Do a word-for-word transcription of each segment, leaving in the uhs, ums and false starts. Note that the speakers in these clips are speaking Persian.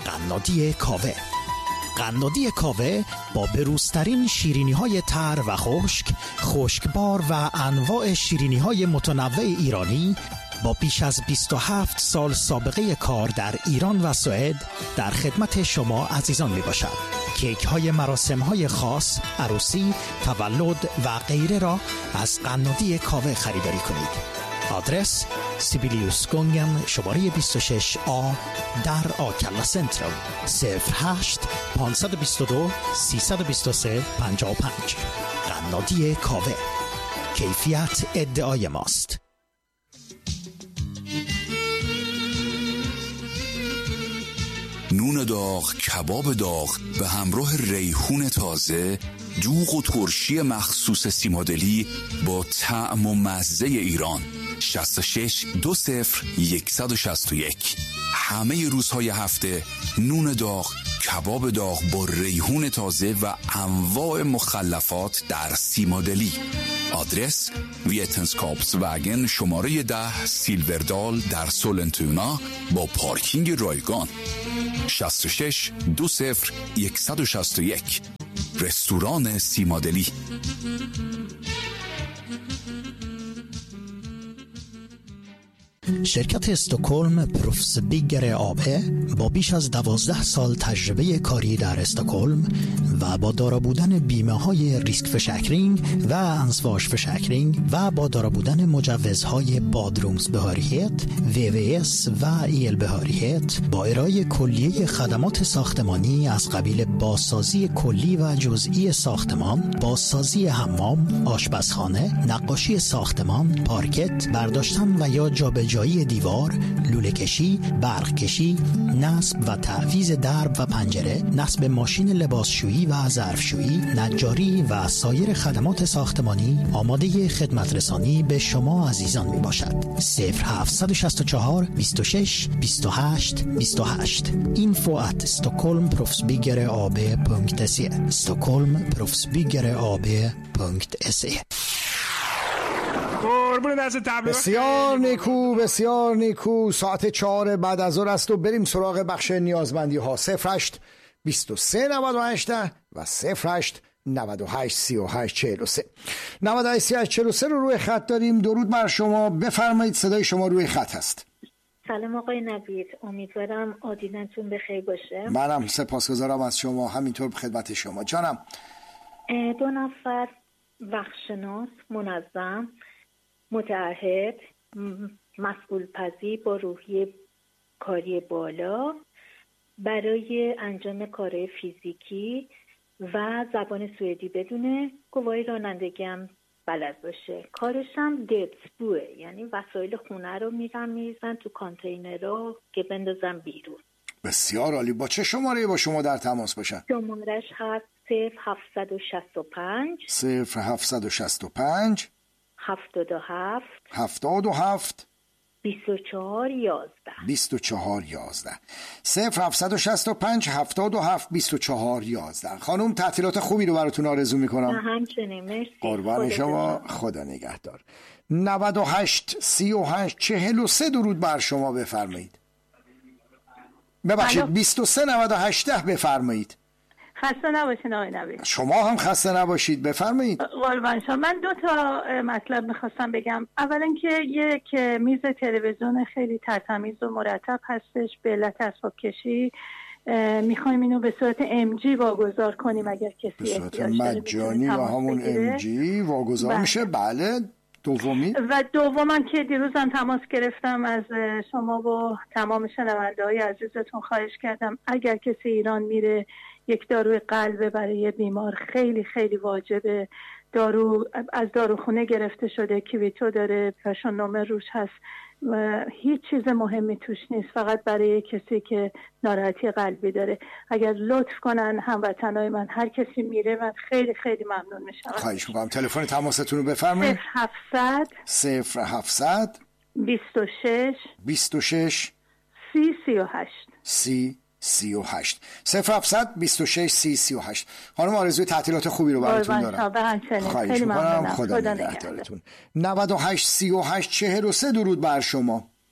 قنادی کاوه. قنادی کاوه با بروزترین شیرینی های تر و خشک، خشکبار و انواع شیرینی های متنوع ایرانی با بیش از بیست و هفت سال سابقه کار در ایران و سوئد در خدمت شما عزیزان می باشد. کیک های مراسم های خاص، عروسی، تولد و غیره را از قنادی کاوه خریداری کنید. آدرس سیبیلیوس گونگن شماره بیست و شش آ در آکلا سنترال، صفر هشت پانصد و بیست و دو سیصد و بیست و سه پنجاه و پنج. قنادی کاوه، کیفیت ادعای ماست. نون داغ، کباب داغ به همراه ریحون تازه، دوغ و ترشی مخصوص سیمادلی با طعم و مزه ایران. شصت و شش دو صفر صفر یک شش یک. همه روزهای هفته نون داغ، کباب داغ با ریحون تازه و انواع مخلفات در سیمادلی. آدرس ویتنسکاپس وگن شماره ده سیلوردال در سولنتونا با پارکینگ رایگان. شصت و شش دو صفر یک شش یک. رستوران سیمادلی. شرکت استکهلم پروفس بیگر آبه با بیش از دوازده سال تجربه کاری در استکهلم و با دارا بودن بیمه های ریسک فشکرینگ و انسواش فشکرینگ و با دارا بودن مجوزهای بادرومز بهاریت، وی وی اس و ایل بهاریت با ارائه کلیه خدمات ساختمانی از قبیل بازسازی کلی و جزئی ساختمان، بازسازی حمام، آشپزخانه، نقاشی ساختمان، پارکت، برداشتن و یا جابجایی دیوار، لوله کشی، برق کشی، نصب و تعویض درب و پنجره، نصب ماشین لباسشویی و ظرفشویی، نجاری و سایر خدمات ساختمانی آماده خدمت رسانی به شما عزیزان می باشد. صفر هفت شش چهار بیست و شش بیست و هشت بیست و هشت. اینفو ات استکهلم پروفسبیگر آبه پونکت سی. استکهلم پروفسبیگر آبه پونکت سی. بسیار نیکو، بسیار نیکو. ساعت چهار بعد از ظهر است و بریم سراغ بخش نیازمندی ها. صفر هشت بیست و سه نود و هشت و صفر هشت نود و هشت سی و هشت چهل و سه. نود و هشت سی و هشت چهل و سه رو روی خط داریم. درود بر شما، بفرمایید، صدای شما روی خط هست. سلام آقای نوید، امیدوارم آدینتون بخیر باشه. منم سپاسگزارم از شما، همینطور به خدمت شما. جانم. دو نفر وقتشناس، منظم، متعهد، مسئول پذیر با روحیه کاری بالا برای انجام کارهای فیزیکی و زبان سوئدی بدونه، گواهی رانندگی هم بلد باشه. کارش هم دتسبوه، یعنی وسایل خونه رو میرن میریزن تو کانتینرها که بندازن بیرون. بسیار عالی. با چه شماره با شما در تماس باشن؟ شمارش هست صفر هفت شش پنج صفر هفت شش پنج هفتاد و هفت هفتاد و هفت بیست و چهار یازده بیست و چهار یازده. صفر هفت شش پنج هفتاد و هفت بیست و چهار یازده. خانم تعطیلات خوبی رو براتون آرزو میکنم. همچنین، مرسی. قربان شما، خدا نگهدار. نود و هشت سی و هشت چهل و سه درود بر شما، بفرمایید. ببخشید بیست و سه نود و هشت بفرمایید. خسته نباشین آقای نوید. شما هم خسته نباشید، بفرمایید. قربان شما. من دو تا مطلب میخواستم بگم. اولا که یک میز تلویزیون خیلی ترتمیز و مرتب هستش به علت اسباب کشی، میخوایم اینو به صورت ام جی واگذار کنیم اگر کسی به صورت مجانی و همون ام جی واگذار بله. میشه. بله. دومی و دومم که دیروزم تماس گرفتم از شما و تمام شنونده های عزیزتون، خواهش کردم اگر کسی ایران میره یک داروی قلب برای بیمار خیلی خیلی واجبه. دارو از داروخونه گرفته شده، کیویتو داره، پشون نمر روش هست و هیچ چیز مهمی توش نیست، فقط برای کسی که ناراحتی قلبی داره. اگر لطف کنن هموطنای من، هر کسی میره من خیلی خیلی ممنون میشم. خواهش میکنم. تلفن تماستون رو بفرمایید. صفر هفتصد صفر هفتصد بیست و شش بیست و شش سی سی و هشت سی سی و هشت. صفر هفتصد بیست و شش سی سی و هشت. خانم آرزوی تعطیلات خوبی رو براتون دارم. خیلی ممنونم. خدا نگهدارتون. نود و هشت سی و هشت چهل و سه درود بر شما.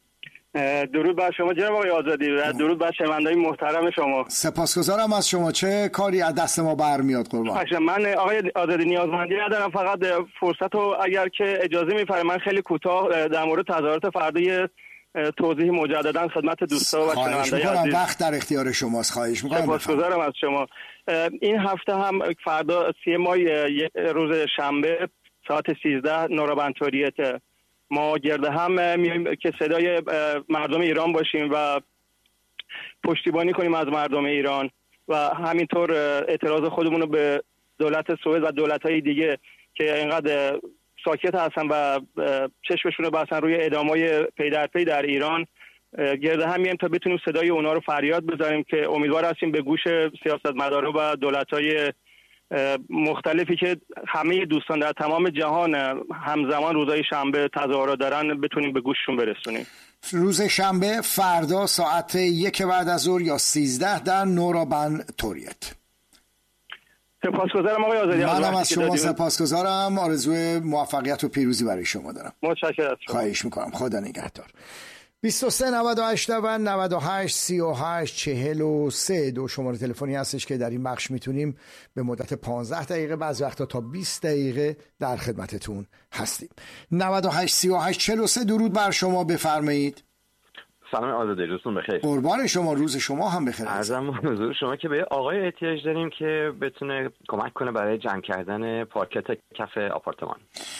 درود بر شما جناب آقای آزادی و درود بر شنوندگان محترم شما. سپاسگزارم از شما. چه کاری از دست ما برمیاد قربان؟ من آقای آزادی نیازمندی ندارم، فقط فرصت رو اگر که اجازه میفرمایید من خیلی کوتاه در مورد تظاهرات فردا توضیح مجددا خدمت دوستا و شنوندگان عزیز. وقت در اختیار شماست. خواهش می‌کنم. سپاسگزارم از شما. این هفته هم فردا سی مای روز شنبه ساعت سیزده نورابند توریت ما گرده هم میایم که صدای مردم ایران باشیم و پشتیبانی کنیم از مردم ایران و همینطور اعتراض خودمون رو به دولت سوئد و دولت‌های دیگه که اینقدر ساکت هستن و چشمشون رو بستن روی اعدام‌های پی در پی در ایران گرده هم میایم تا بتونیم صدای اونا رو فریاد بزنیم که امیدوار هستیم به گوش سیاستمدارا و دولت‌های مختلفی که همه دوستان در تمام جهان همزمان روزهای شنبه تظاهرات دارن بتونیم به گوششون برسونیم. روز شنبه فردا ساعت یک بعد از ظهر یا سیزده در نورابند توریت. سپاسگزارم آقای آزادی. منم از شما سپاسگزارم. آرزوی موفقیت و پیروزی برای شما دارم. متشکرم. خواهش میکنم. خدا نگهدار. بیست و سه نود و هشت و نود و هشت سی و هشت چهل و سه دو شماره تلفنی هستش که در این بخش میتونیم به مدت پانزده دقیقه بعضی وقتا تا بیست دقیقه در خدمتتون هستیم. نود و هشت سی و هشت چهل و سه درود بر شما، بفرمایید. سلام آزاده، روزتون بخیر. قربان شما، روز شما هم بخیر. عرضم حضور شما که به آقای احتیاج داریم که بتونه کمک کنه برای جمع کردن پارکت کف آپارتمان.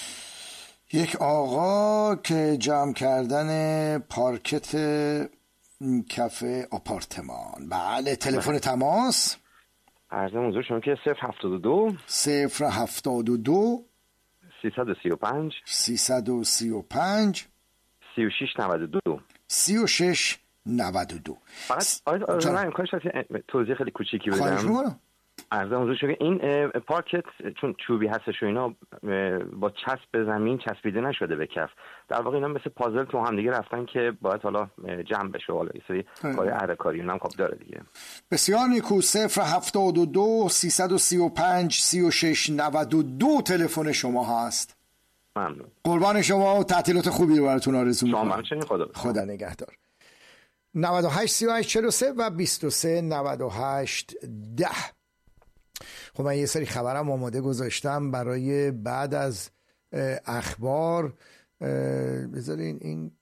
یک آقا که جمع کردن پارکت کف آپارتمان. بله، تلفن تماس عرضم حضور شما که صفر هفتاد و دو صفر هفتاد و دو سیصد و سی و پنج سیصد و سی و پنج سی و شش نود و دو سی و شش نود و دو. فقط آید من امکانش توضیح خیلی کوچیکی بدم. خواهش میکنم. عرضم حضور شما این پارکت چون چوبی هستش و اینا با چسب زمین چسبیده نشده به کف، در واقع اینا مثل پازل تو هم دیگه رفتن که باید حالا جمع بشه. حالا یه سری کار عرکاری اونم خب داره دیگه. بسیار نیکو. صفر هفتاد و دو سیصد و سی و پنج سی و شش نود و دو تلفن شما هست. ممنون. قربان شما و تعطیلات خوبی رو براتون آرزو می‌کنم. شما همچنین. خدا خدا نگهدار. نود و هشت سی و هشت چهل و سه و بیست و سه نود و هشت ده. خب من یه سری خبرم آماده گذاشتم برای بعد از اخبار. بذارین این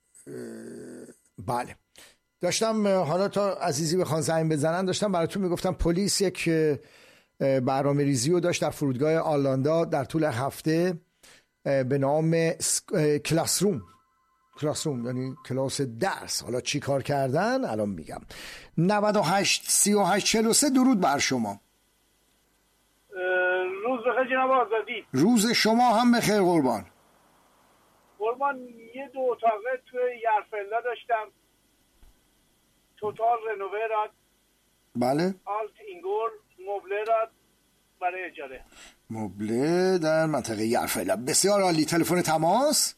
بله داشتم حالا تا عزیزی بخوان زنگ بزنن داشتم براتون میگفتم پلیس یک برنامه ریزی رو داشت در فرودگاه آرلاندا در طول هفته به نام کلاس روم. کلاس روم یعنی کلاس درس. حالا چی کار کردن الان میگم. نود و هشت سی و هشت چهل و سه درود بر شما. روز بخیر جناب آزادی. روز شما هم بخیر قربان. قربان یه دو اتاقه توی یرفلا داشتم، توتال رنوورات. بله. آلت اینگور مبله را برای اجاره. مبله در منطقه یرفلا. بسیار عالی. تلفن تماس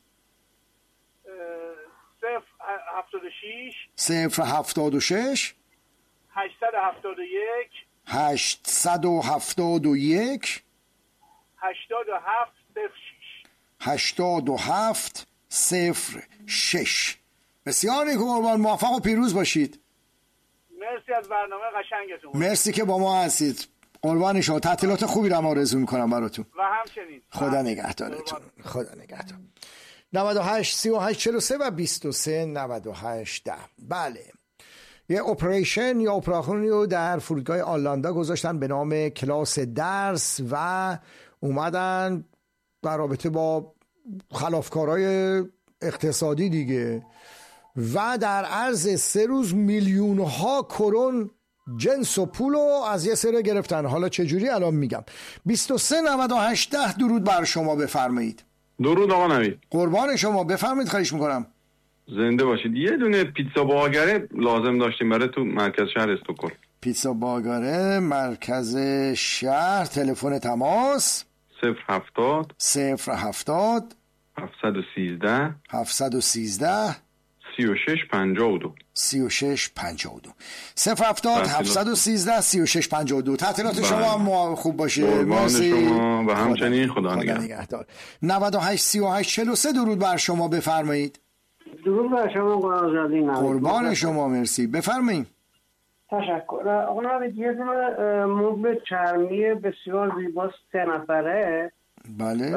صفر هفتاد و شش صفر هفتاد و شش هشتصد و هفتاد و یک هشتصد و هفتاد و یک هشتاد و هفت صفر شش هشتاد و هفت صفر شش. بسیار نیکو قربان، موفق و پیروز باشید. مرسی از برنامه قشنگتون. مرسی که با ما هستید قربان شما. تعطیلات خوبی رو آرزو میکنم براتون و همچنین. خدا نگهدارتون. خدا نگهدار. نود و هشت سی و هشت چهل و سه و بیست و سه نود و هشت ده. بله، یه اپریشن یا اپراسیونی رو در فرودگاه آرلاندا گذاشتن به نام کلاس درس و اومدن در رابطه با خلافکارای اقتصادی دیگه و در عرض سه روز میلیون ها کرون جنس و پول رو از یه سره گرفتن. حالا چجوری الان میگم. بیست و سه نود و هشت ده درود بر شما، بفرمایید. درود آقا نوید. قربان شما، بفرمایید. خواهش میکنم. زنده باشید. یه دونه پیتزا باگره لازم داشتیم برای تو مرکز شهر استکهلم. پیتزا باگره مرکز شهر. تلفن تماس صفر هفتاد صفر هفتاد هفتصد و سیزده هفتصد و سیزده سی و شش پنجاه و دو سی و شش پنجاه و دو. صفر هفتاد هفتصد و سیزده سی و شش پنجاه و دو. تعطیلات شما هم خوب باشه. مرسی شما و همچنین. خدا, خدا نگهدار. نود و هشت سی و هشت چهل و سه درود بر شما، بفرمایید. درود بر شما آقای قربان شما، مرسی. بفرمایید. تشکر. آقا نوید، یه دونه مبل چرمی بسیار زیباست، سه نفره. بله.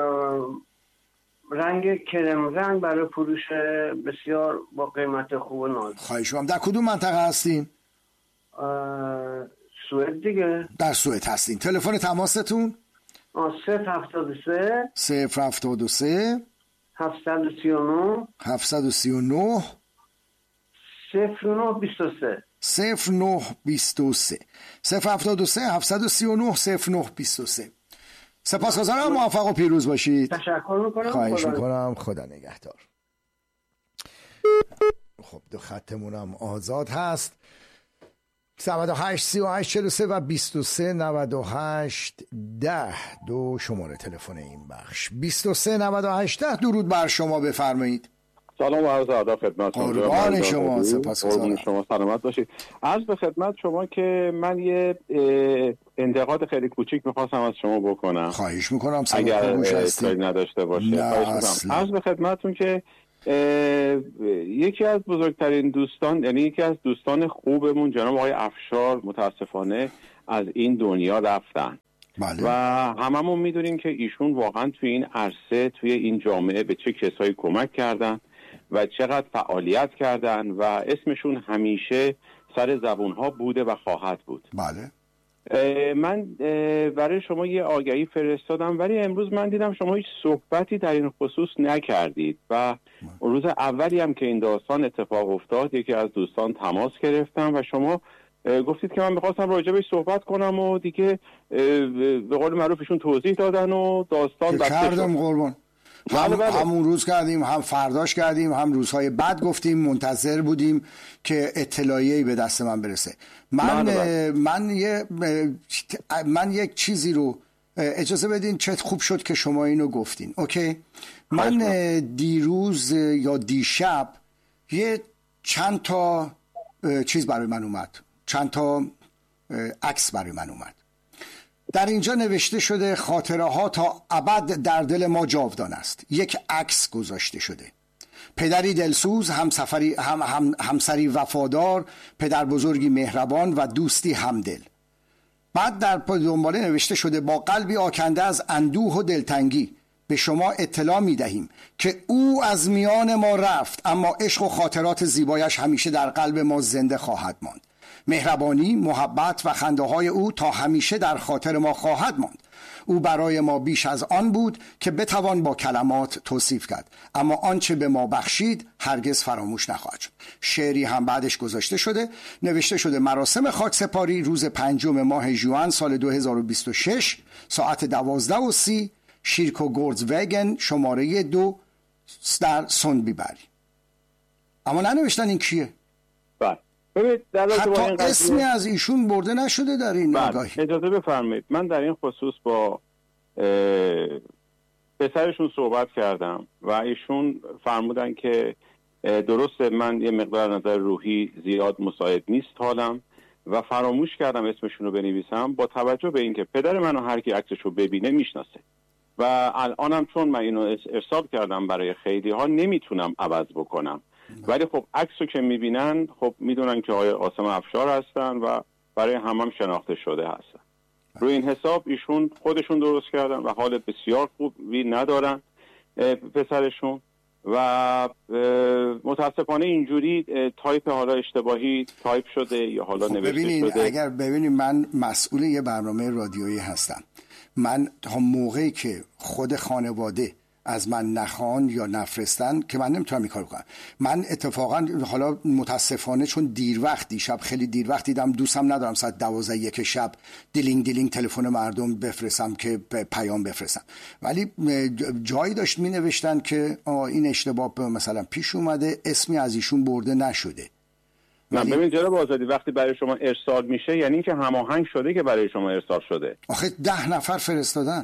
رنگ کرم رنگ، برای فروش بسیار با قیمت خوب و نازک. خواهش می‌کنم. در کدوم منطقه هستین؟ سوئد دیگه. در سوئد هستین. تلفن تماستون؟ صفر هفتاد و سه صفر هفتاد و سه هفتصد و سی و نه هفتصد و سی و نه صفر نه بیست و سه صفر نه بیست و سه صفر هفتاد و سه هفتصد و سی و نه صفر نه بیست و سه. سپاسگزارم. موفق و پیروز باشید. تشکر میکنم. خواهش میکنم. خدا نگهدار. خب دو خطمونم آزاد هست. نود و هشت سی و هشت چهل و سه و بیست و سه نود و هشت ده دو شماره تلفن این بخش. بیست و سه نود و هشت ده. درود بر شما، بفرمایید. سلام و عرض ادب خدمت شما. قربان شما، سپاسگزارم. شما سلامت باشید. عرض به خدمت شما که من یه انتقاد خیلی کوچیک می‌خواستم از شما بکنم. خواهش می‌کنم. اگر کاری نداشته باشه. خواهش می‌کنم. عرض به خدمتتون که یکی از بزرگترین دوستان، یعنی یکی از دوستان خوبمون جناب آقای افشار متاسفانه از این دنیا رفتن. بله. و هممون میدونیم که ایشون واقعا توی این عرصه، توی این جامعه به چه کسایی کمک کردن و چقدر فعالیت کردن و اسمشون همیشه سر زبونها بوده و خواهد بود. بله. من برای شما یه آگهی فرستادم، ولی امروز من دیدم شما هیچ صحبتی در این خصوص نکردید و روز اولی هم که این داستان اتفاق افتاد یکی از دوستان تماس گرفتم و شما گفتید که من میخواستم راجع بهش صحبت کنم و دیگه به قول معروف ایشون توضیح دادن و داستان بسته کردم. قربان. هم همون روز کردیم، هم فرداش کردیم، هم روزهای بعد گفتیم، منتظر بودیم که اطلاعیه‌ای به دست من برسه. من من یه من یک چیزی رو اجازه بدین، چه خوب شد که شما اینو گفتین. اوکی. من دیروز یا دیشب یه چند تا چیز برای من اومد، چند تا عکس برای من اومد. در اینجا نوشته شده خاطره ها تا ابد در دل ما جاودان است. یک عکس گذاشته شده. پدری دلسوز، همسفری هم هم همسری وفادار، پدر بزرگی مهربان و دوستی همدل. بعد در دنباله نوشته شده با قلبی آکنده از اندوه و دلتنگی به شما اطلاع می دهیم که او از میان ما رفت، اما عشق و خاطرات زیبایش همیشه در قلب ما زنده خواهد ماند. مهربانی، محبت و خنده های او تا همیشه در خاطر ما خواهد ماند. او برای ما بیش از آن بود که بتوان با کلمات توصیف کرد، اما آنچه به ما بخشید هرگز فراموش نخواهد شد. شعری هم بعدش گذاشته شده، نوشته شده مراسم خاکسپاری روز پنجم ماه ژوئن سال دو هزار و بیست و شش ساعت دوازده و سی شیرکو گوردزوگن شماره دو در سوندبیبری. اما ننوشتن این کیه. بله. حتی اسمی از ایشون برده نشده در این آگاهی. اجازه بفرمایید من در این خصوص با پسرشون صحبت کردم و ایشون فرمودن که درسته من یه مقدار نظر روحی زیاد مساعد نیست حالم و فراموش کردم اسمشون رو بنویسم، با توجه به اینکه پدر منو هر کی عکسش رو ببینه میشناسه و الانم چون من اینو ارسال کردم برای خیلی ها نمیتونم عوض بکنم، ولی خب عکسو که میبینن خب میدونن که آقای قاسم افشار هستن و برای همم هم شناخته شده هستن. روی این حساب ایشون خودشون درست کردن و حال بسیار خوبی ندارن پسرشون و متاسفانه اینجوری تایپ حالا اشتباهی تایپ شده یا حالا خب نوشته ببینید شده. اگر ببینید من مسئول یه برنامه رادیویی هستم، من تا موقعی که خود خانواده از من نخوان یا نفرستن که من نمیتونم این کار کنم. من اتفاقا حالا متاسفانه چون دیر وقت دیشب خیلی دیر وقت دیدم، دوستم ندارم ساعت دوازده یک شب دیلینگ دیلینگ تلفن مردم بفرستم که پیام بفرستم، ولی جایی داشت می نوشتن که این اشتباه مثلا پیش اومده، اسمی از ایشون برده نشده. نه ببین جناب آزادی، وقتی برای شما ارسال میشه یعنی که هماهنگ شده که برای شما ارسال شده. آخه ده نفر فرستادن،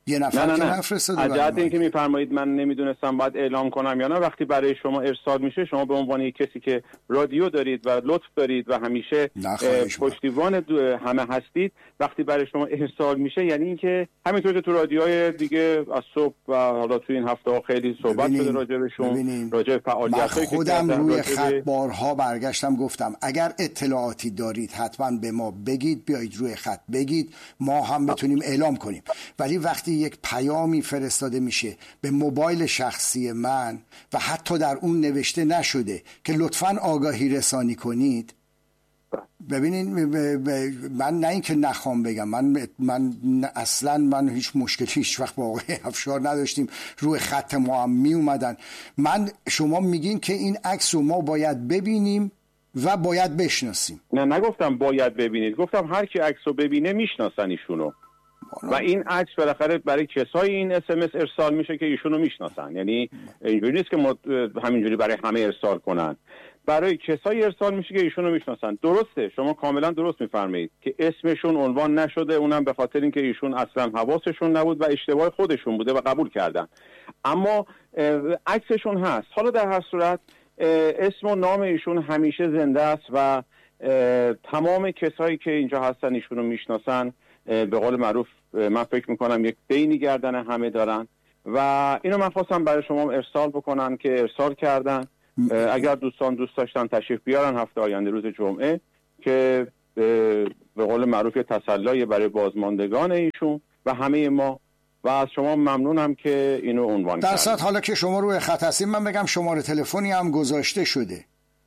یه نفر نه که نه نه. نفرستاده. از جهت اینکه میفرمایید من نمیدونستم باید اعلام کنم یا نه، وقتی برای شما ارسال میشه شما به عنوان یک کسی که رادیو دارید و لطف دارید و همیشه پشتیبان همه هستید، وقتی برای شما ارسال میشه یعنی اینکه همینطور که تو رادیوهای دیگه از صبح و حالا تو این هفته ها خیلی صحبت شده راجع بهشون، راجع به فعالیتایی که خودم روی راجع خط به... بارها برگشتم گفتم اگر اطلاعاتی دارید حتما به ما بگید، بیایید روی خط بگید، ما هم بتونیم اعلام کنیم. ولی وقتی یک پیامی فرستاده میشه به موبایل شخصی من و حتی در اون نوشته نشده که لطفاً آگاهی رسانی کنید، ببینین من نه اینکه نخوام بگم، من من اصلا من هیچ مشکلی هیچ وقت با آقای افشار نداشتیم، روی خط ما هم می اومدن. من شما میگین که این عکس رو ما باید ببینیم و باید بشناسیم. نه نگفتم باید ببینید، گفتم هر کی عکس رو ببینه میشناسن ایشونو و این عکس بالاخره برای کسایی این اس ام اس ارسال میشه که ایشونو میشناسن. یعنی اینجوری نیست که ما همینجوری برای همه ارسال کنن، برای کسایی ارسال میشه که ایشونو میشناسن. درسته، شما کاملا درست میفرمایید که اسمشون عنوان نشده، اونم به خاطر اینکه ایشون اصلا حواسشون نبود و اشتباه خودشون بوده و قبول کردن، اما عکسشون هست. حالا در هر صورت اسم و نام ایشون همیشه زنده است و تمام کسایی که اینجا هستن ایشونو میشناسن. به قول معروف من فکر میکنم یک دینی گردن همه دارن و اینو من خواستم برای شما ارسال بکنن که ارسال کردن. اگر دوستان دوست داشتن تشریف بیارن هفته آینده روز جمعه که به قول معروف تسلای برای بازماندگان ایشون و همه ما و از شما ممنونم که اینو عنوان کردید. در صد حالا که شما روی خط هستید من بگم شماره تلفنی هم گذاشته شده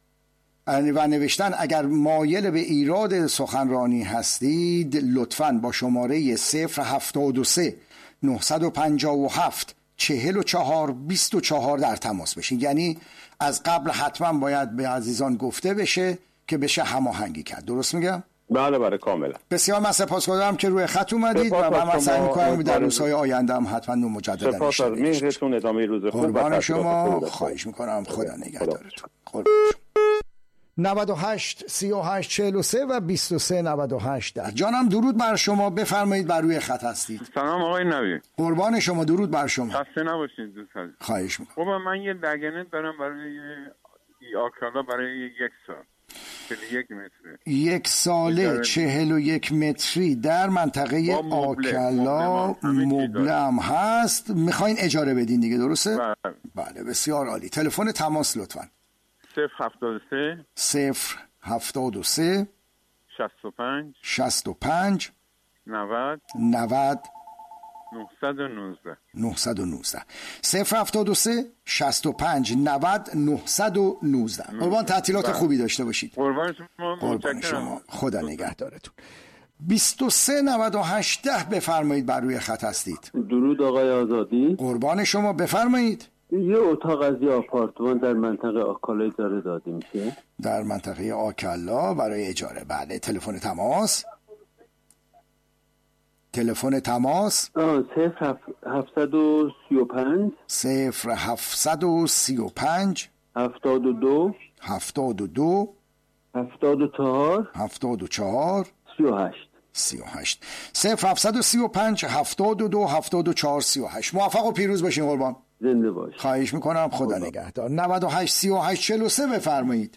و نوشتن اگر مایل به ایراد سخنرانی هستید لطفاً با شماره صفر هفتاد و سه نهصد و پنجاه و هفت چهل و چهار بیست و چهار در تماس بشین. یعنی از قبل حتما باید به عزیزان گفته بشه که بشه هماهنگی کرد. درست میگم؟ بله بله کاملا. بسیار من سپاسگزارم که روی خط اومدید و من سعی می‌کنم در روزهای آینده هم حتما مجددا سپاس از مهرتون، ادامه روز خوب. قربان شما، خواهش می‌کنم، خدا نگهدارتون. نود و هشت سی و هشت چهل و سه و بیست و سه نود و هشت ده. جانم درود بر شما، بفرمایید بر روی خط هستید. سلام آقای نوی. قربان شما، درود بر شما. خسته نباشید دوست عزیز. خواهش می‌کنم. خب من یه لگنت دارم برای آکالا برای یک سال. چهل و یک متری. یک ساله چهل و یک متری در منطقه آکالا مبله هم هست. میخواین اجاره بدین دیگه، درسته؟ بله. بله بسیار عالی. تلفن تماس لطفاً. صفر هفتاد و سه صفر هفتاد و سه شصت و پنج شصت و پنج نود نود نهصد و نوزده نهصد و نوزده صفر هفتاد و سه شصت و پنج نود نهصد و نوزده. قربان تعطیلات خوبی داشته باشید. قربان شما. قربان شما، خدا نگهدارتون. بیست و سه نود و هشت ده بفرمایید بر روی خط هستید. درود آقای آزادی. قربان شما، بفرمایید. یه اتاق از یه آپارتمان در منطقه آکالا اجاره داده میشه. در منطقه آکالا برای اجاره. بله. تلفن تماس تلفن تماس صفر هفتصد و سی و پنج صفر هفتصد و سی و پنج هفتاد و دو هفتاد و دو هفتاد و چهار هفتاد و چهار سی و هشت سی و هشت صفر هفتصد و سی و پنج هفتاد و دو هفتاد و چهار سی و هشت. موفق و پیروز باشین قربان. زنده باش. خواهش میکنم، خدا نگهدار. نود و هشت سی و هشت چهل و سه بفرمایید.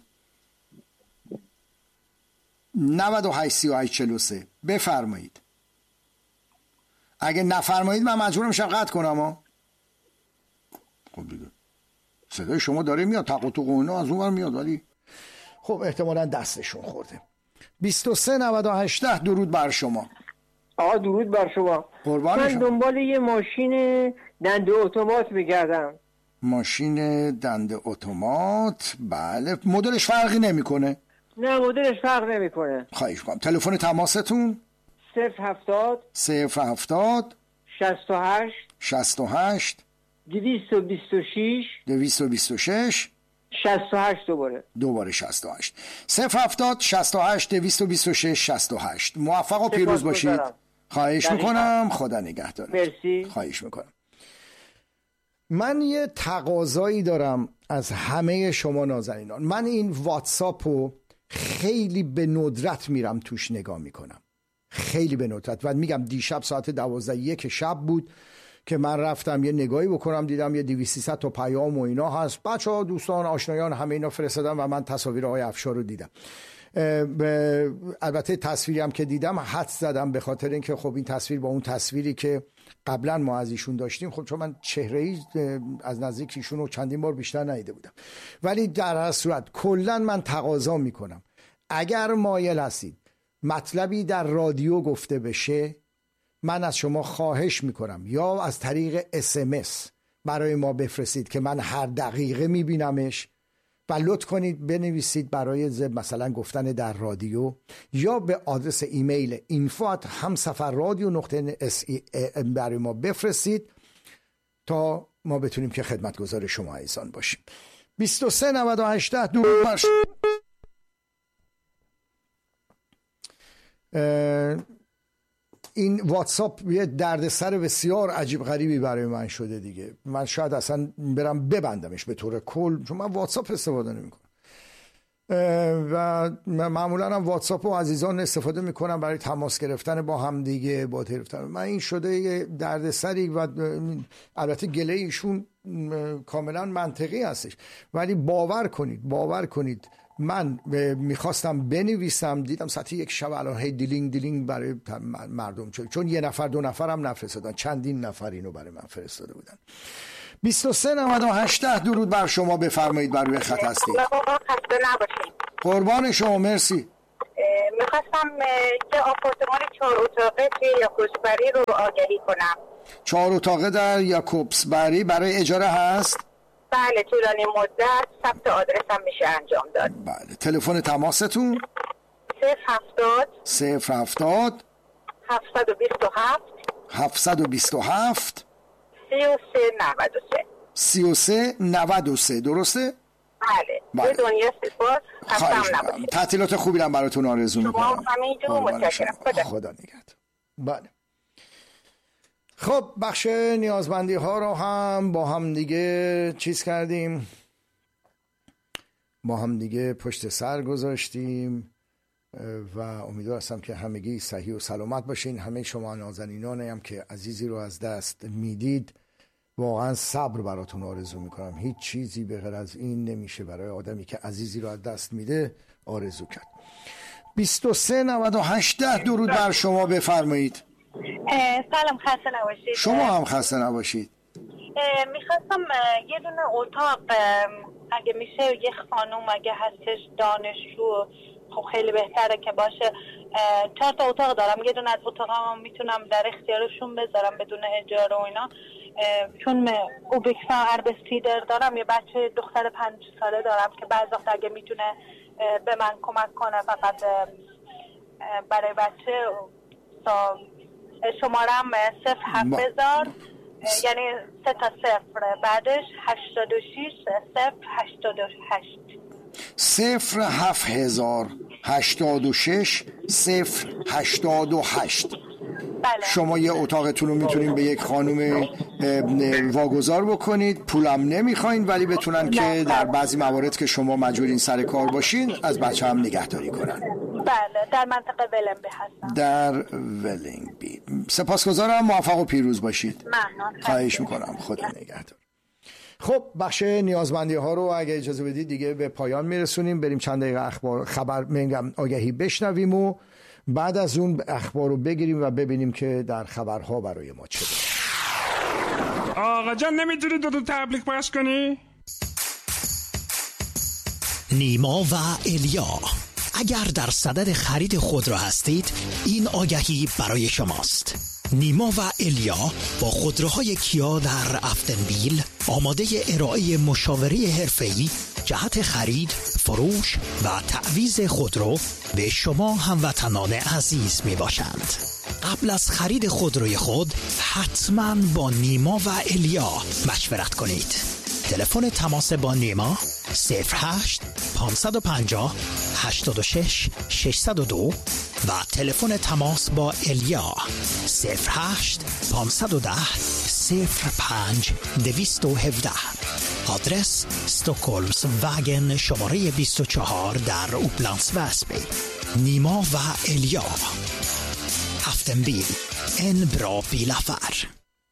نود و هشت سی و هشت چهل و سه بفرمایید. اگه نفرمایید من مجبورم شم قطع کنم ها. خب دیگه صدای شما داره میاد، تق و توق و اینا از اون ور میاد، ولی خب احتمالاً دستشون خورده. بیست و سه نود و هشت ده. درود بر شما. آقا درود بر شما. قربان من شما. دنبال یه ماشین دنده اتومات میگردم. ماشین دنده اتومات. بله. مدلش فرقی نمیکنه؟ نه مدلش فرق نمیکنه. خواهش میکنم. تلفن تماستون؟ صفر هفتاد صفر هفتاد شصت و هشت شصت و هشت دویست و بیست و شش دویست و بیست و شش شصت و هشت دوباره دوباره شصت و هشت صفر هفتاد شصت و هشت دویست و بیست و شش شصت و هشت. موفق و پیروز باشید. خواهش میکنم، خدا نگهدار. مرسی. خواهش میکنم. من یه تقاضایی دارم از همه شما نازنینان. من این واتساپو خیلی به ندرت میرم توش نگاه میکنم، خیلی به ندرت. و میگم دیشب ساعت دوازده یک شب بود که من رفتم یه نگاهی بکنم، دیدم یه دویست سیصد تا پیام و اینا هست. بچه‌ها، دوستان، آشنایان همه اینا فرستادن و من تصاویر آقای افشار رو دیدم. البته تصویری هم که دیدم حدس زدم، به خاطر اینکه خب این تصویر با اون تصویری که قبلا ما از ایشون داشتیم، خب چون من چهره‌ای از نزدیک ایشون رو چندین بار بیشتر ندیده بودم، ولی در هر صورت کلا من تقاضا میکنم اگر مایل هستید مطلبی در رادیو گفته بشه، من از شما خواهش میکنم یا از طریق اس ام اس برای ما بفرستید که من هر دقیقه میبینمش، و لطف کنید بنویسید برای مثلا گفتن در رادیو، یا به آدرس ایمیل info at hamsafarradio نقطه اس برای ما بفرستید تا ما بتونیم که خدمتگزار شما عزیزان باشیم. بیست و سه نود و هشت دو برش این واتساپ یه دردسر بسیار عجیب غریبی برای من شده دیگه. من شاید اصلا برم ببندمش به طور کل، چون من واتساپ استفاده نمی‌کنم و معمولا هم واتساپ رو عزیزان استفاده میکنم برای تماس گرفتن با هم دیگه، با گرفتن من. این شده یه دردسری و البته گله ایشون کاملا منطقی هستش، ولی باور کنید باور کنید من میخواستم بنویسم، دیدم ساعت یک شب الان هی دیلینگ دیلینگ برای مردم شد، چون یه نفر دو نفر هم نفرستادن، چندین نفر اینو برای من فرستاده بودن. بیست و سه نود و هشت درود بر شما، بفرمایید، بر روی خط هستید. خسته نباشید. قربان شما، مرسی. میخواستم که آپارتمان چهار اتاقه توی یاکوبسبری رو آگهی کنم. چهار اتاقه در یاکوبسبری برای اجاره هست؟ بله، طولانی مدت، ثبت آدرس هم میشه انجام داد. بله. تلفن تماستون؟ صفر هفتاد صفر هفتاد هفتصد و بیست و هفت هفتصد و بیست و هفت سی و سه نود و سه سی و سه نود و سه. درسته؟ بله. بله. به دنیا سپاس. خواهش می‌کنم. تعطیلات خوبی هم براتون آرزو می‌کنم. شما همینجور متشکرم. خدا, خدا نگهدار. بله. خب بخش نیازمندی ها رو هم با هم دیگه چیز کردیم، با هم دیگه پشت سر گذاشتیم و امیدوار هستم که همگی صحیح و سلامت باشین. همه شما نازنینانی هم که عزیزی رو از دست میدید، واقعا صبر براتون آرزو میکنم. هیچ چیزی به غیر از این نمیشه برای آدمی که عزیزی رو از دست میده آرزو کرد. بیست و سه نود و هشت درود بر شما، بفرمایید. سلام، خسته نباشید. شما هم خسته نباشید. میخواستم یه دونه اتاق اگه میشه، یه خانوم اگه هستش دانشجو، خب خیلی بهتره که باشه. چهار تا اتاق دارم، یه دونه از اتاقام میتونم در اختیارشون بذارم بدون اجاره و اینا، چون اوبکسا اربستیدر دارم، یه بچه دختر پنج ساله دارم که بعضی وقت اگه میتونه به من کمک کنه فقط برای بچه. شمارم صفر هفت هزار یعنی سه تا صفر بعدش هشتاد و شیش صفر هشتاد و هشت صفر هفت هزار هشتاد و شش صفر هشتاد و هشت. بله. شما یه اتاقتون رو میتونین به یک خانم واگذار بکنید، پولم نمیخواین، ولی بتونن که در بعضی موارد که شما مجبورین سر کار باشین از بچه هم نگهداری کنن. بله، در منطقه ولنبی هستم. در ولنبی. سپاسگزارم، موفق و پیروز باشید. ممنون. خواهش میکنم، خدا نگهدار. خب بخش نیازمندی ها رو اگه اجازه بدید دیگه به پایان میرسونیم. بریم چند دقیقه اخبار خبر میگم آگهی بشنویم و بعد از اون اخبار رو بگیریم و ببینیم که در خبرها برای ما چه داره. آقا جان نمیتونی دو دو تبلیغ پخش کنی؟ نیما و الیا، اگر در صدد خرید خودرو هستید این آگهی برای شماست. نیما و الیا با خودروهای کیا در افتنبیل آماده ارائه مشاوره حرفه‌ای جهت خرید، فروش و تعویض خودرو به شما هموطنان عزیز می باشند. قبل از خرید خودروی خود حتما با نیما و الیا مشورت کنید. تلفن تماس با نیما صفر هشت پانصد و پنجاه هشتاد و شش ششصد و دو و تلفن تماس با الیا صفر هشت پانصد و ده صفر پنج دویست و هفده. آدرس استوکولمز واگن شماره بیست و چهار در اوپلندس وسبی. نیما و الیا. Haftenbil. En bra bilaffär.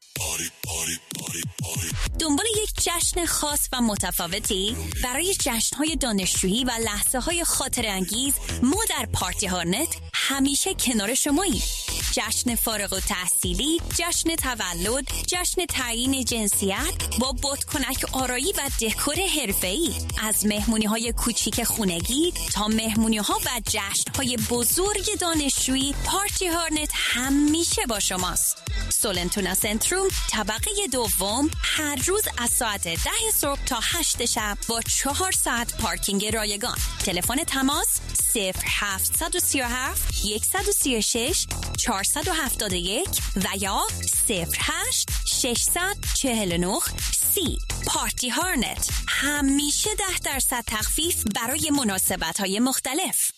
دنبال یک جشن خاص و متفاوتی؟ برای جشن‌های دانشجویی و لحظه‌های خاطر انگیز ما در پارتی هارنت همیشه کنار شماییم. جشن فارغ التحصیلی، جشن تولد، جشن تعیین جنسیت با بادکنک آرایی و دکور حرفه‌ای، از مهمونی‌های کوچیک خونگی تا مهمونی‌ها و جشن‌های بزرگ دانشجویی، پارتی هارنت همیشه با شماست. سولنتونا سنتروم طبقه دوم، هر روز از ساعت ده صبح تا هشت شب با چهار ساعت پارکینگ رایگان. تلفن تماس صفر هفت سه هفت یک سه شش چهار هفت یک و یا صفر هشت شش چهار نه سی. پارتی هارنت، همیشه ده درصد تخفیف برای مناسبت‌های مختلف.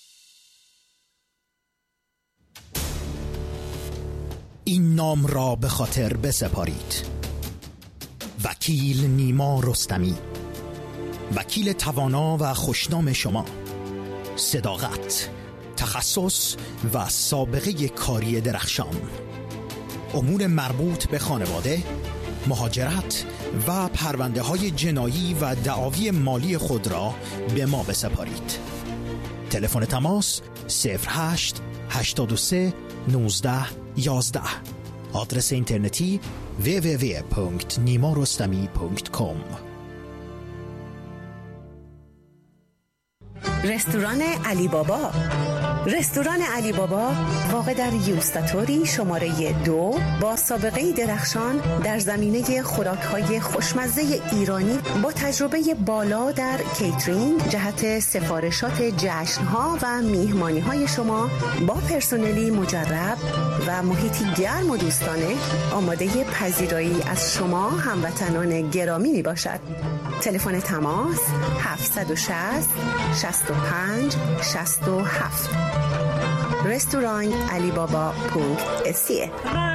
این نام را به خاطر بسپارید: وکیل نیما رستمی، وکیل توانا و خوشنام شما. صداقت، تخصص و سابقه کاری درخشان. امور مربوط به خانواده، مهاجرت و پرونده های جنایی و دعاوی مالی خود را به ما بسپارید. تلفن تماس صفر هشت هشتاد و سه نوزده یازده. آدرس اینترنتی دبلیو دبلیو دبلیو دات نیما رستمی دات کام. رستوران علی بابا. رستوران علی بابا واقع در یوستاتوری شماره دو با سابقه درخشان در زمینه خوراک‌های خوشمزه ایرانی با تجربه بالا در کیترینگ جهت سفارشات جشن‌ها و میهمانی‌های شما با پرسنلی مجرب و محیطی گرم و دوستانه آماده پذیرایی از شما هموطنان گرامی میباشد. تلفن تماس هفت شش صفر شش پنج شش هفت. رستوران علی بابا پونک اسیه.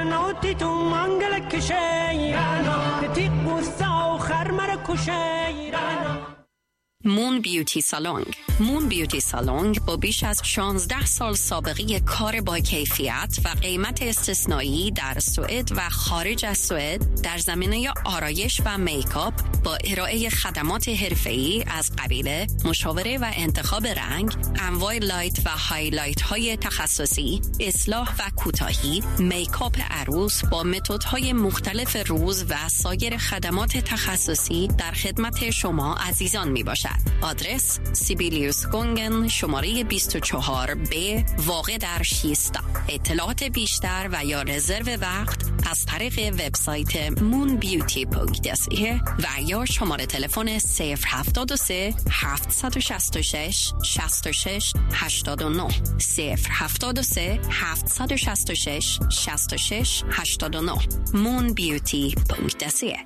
مون بیوتی سالونگ. مون بیوتی سالونگ با بیش از شانزده سال سابقه کار با کیفیت و قیمت استثنایی در سوئد و خارج از سوئد در زمینه آرایش و میکاپ با ارائه خدمات حرفه‌ای از قبیل مشاوره و انتخاب رنگ، انواع لایت و هایلایت های تخصصی، اصلاح و کوتاهی، میکاپ عروس با متدهای مختلف روز و سایر خدمات تخصصی در خدمت شما عزیزان می باشد. آدرس سیبیلیوس گونگن شماره بیست و چهار ب واقع در شیستا. اطلاعات بیشتر و یا رزرو وقت از طریق وبسایت مون بیوتی دات سی و یا شماره تلفن صفر هفتاد و سه هفتصد و شصت و شش شصت و شش هشتاد و نه صفر هفتاد و سه هفتصد و شصت و شش شصت و شش هشتاد و نه. مون بیوتی دات سی.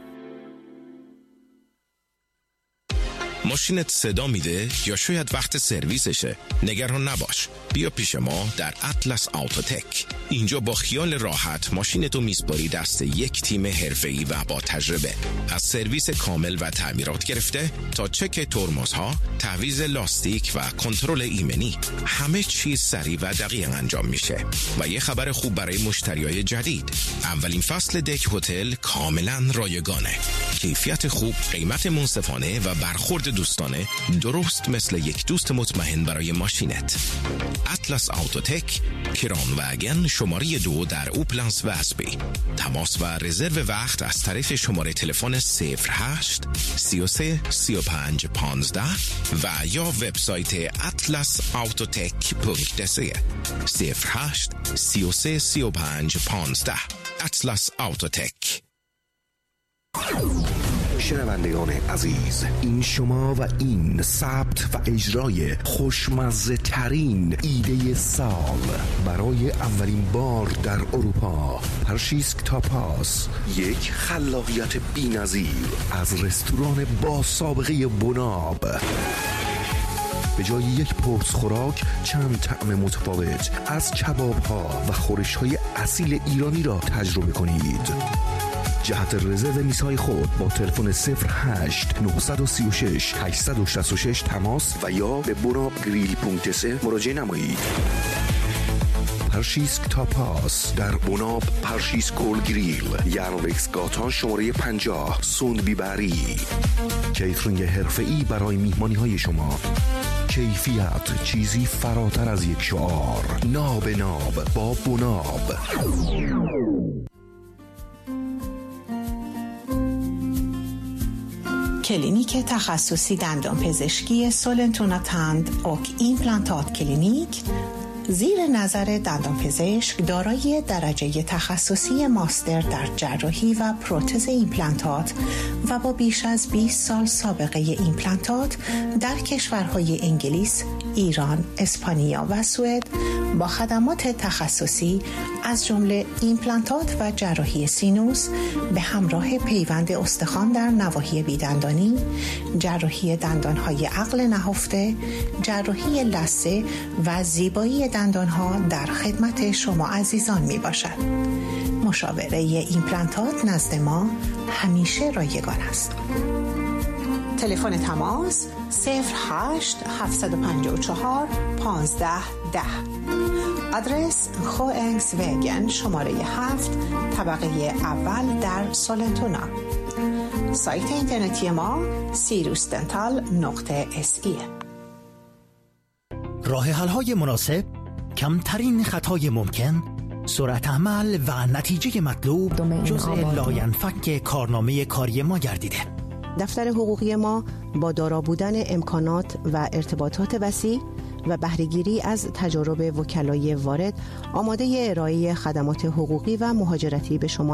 ماشینت صدا میده یا شاید وقت سرویسشه؟ نگران نباش، بیا پیش ما در اطلس آوتوتک. اینجا با خیال راحت ماشینتو میسپاری دست یک تیم حرفه‌ای و با تجربه. از سرویس کامل و تعمیرات گرفته تا چک ترمزها، تعویض لاستیک و کنترل ایمنی، همه چیز سریع و دقیق انجام میشه. و یه خبر خوب برای مشتریای جدید: اولین فصل دک هتل کاملا رایگانه. کیفیت خوب، قیمت منصفانه و برخورد دوستانه، درست مثل یک دوست مطمئن برای ماشینت. اطلس آوتوتک، کران وگن شماره دو در اوپلنس و اسبی. تماس و رزرو وقت از طریق شماره تلفن صفر هشت سی و سه سی و پنج پانزده و یا وبسایت اطلس آوتوتک دات سی. صفر هشت سی و سه سی و پنج پانزده. اطلس آوتوتک. شنوندگان عزیز، این شما و این ثبت و اجرای خوشمزه ترین ایده سال برای اولین بار در اروپا. پرشیسک تاپاس، یک خلاقیت بی‌نظیر از رستوران با سابقه بناب. به جای یک پرس خوراک، چند طعم متفاوت از کباب ها و خورش های اصیل ایرانی را تجربه کنید. جهت رزرو میزهای خود با تلفن صفر هشت نه سه شش هشت شش شش تماس و یا به بناب گریل دات سی مراجعه نمایید. پرشیسک تاپاس، در بوناب پرشیس گول گریل، یانوکس گاتا شماره پنجاه، سوندبی بری. کیترینگ حرفه‌ای برای میهمانی های شما. کیفیت چیزی فراتر از یک شعار. ناب ناب با بوناب. کلینیک تخصصی دندان پزشکی سولنتونا تند اوک ایمپلانتات کلینیک زیر نظر دندانپزشک دارای درجه تخصصی ماستر در جراحی و پروتز ایمپلانتات و با بیش از بیست سال سابقه ایمپلانتات در کشورهای انگلیس، ایران، اسپانیا و سوئد با خدمات تخصصی از جمله ایمپلانتات و جراحی سینوس به همراه پیوند استخوان در نواحی بیدندانی، جراحی دندانهای عقل نهفته، جراحی لثه و زیبایی دندانها در خدمت شما عزیزان می باشد. مشاوره ایمپلانتات نزد ما همیشه رایگان است. تلفن تماس صفر هشت هفت پنج چهار پانزده ده. آدرس خوانگس وگن شماره هفت طبقه اول در سولنتونا. سایت اینترنتی ما سیروس دنتال نقطه اس ای. راه حل های مناسب، کمترین خطای ممکن، سرعت عمل و نتیجه مطلوب جزء لاینفک کارنامه کاری ما گردیده. دفتر حقوقی ما با دارا بودن امکانات و ارتباطات وسیع و بهره‌گیری از تجارب وکلای وارد آماده ارائه خدمات حقوقی و مهاجرتی به شما